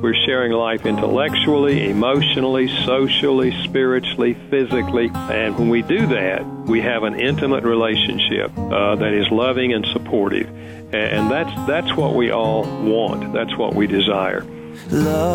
We're sharing life intellectually, emotionally, socially, spiritually, physically. And when we do that, we have an intimate relationship that is loving and supportive. And that's what we all want. That's what we desire. Love.